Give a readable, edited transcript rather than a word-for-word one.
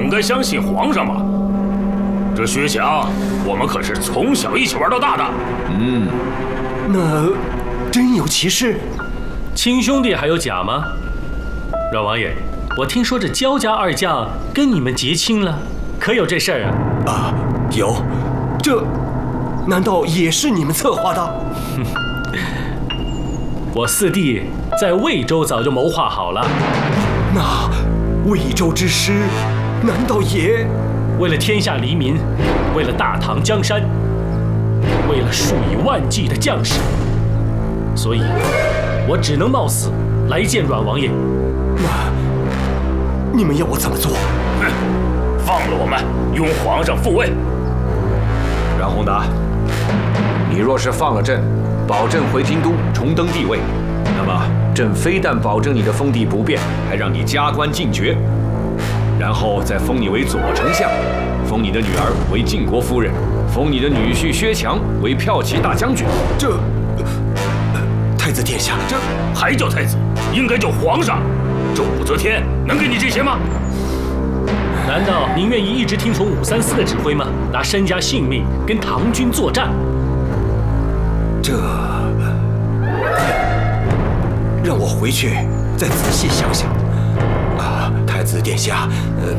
该相信皇上嘛。这薛强，我们可是从小一起玩到大的。 那真有其事？ 亲兄弟还有假吗？阮王爷，我听说这焦家二将跟你们结亲了，可有这事儿啊？ 啊，有。这难道也是你们策划的？ 我四弟在魏州早就谋划好了。 那魏州之师，难道也为了天下黎民，为了大唐江山，为了数以万计的将士，所以我只能冒死来见阮王爷。 那你们要我怎么做？ 放了我们，拥皇上复位。 阮宏达，你若是放了朕，保证回京都重登帝位，那么朕非但保证你的封地不变，还让你加官进爵，然后再封你为左丞相，封你的女儿为晋国夫人，封你的女婿薛强为骠骑大将军。 这，太子殿下， 这还叫太子？应该叫皇上。这武则天能给你这些吗？ 难道您愿意一直听从534的指挥吗？拿身家性命跟唐军作战？ 这，让我回去再仔细想想。太子殿下，